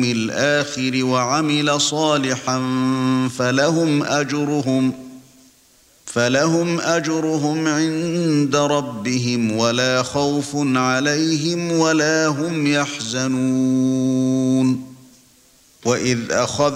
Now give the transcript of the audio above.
الآخر وعمل صالحا فلهم أجرهم عند ربهم ولا خوف عليهم ولا هم يحزنون. وإذ أخذ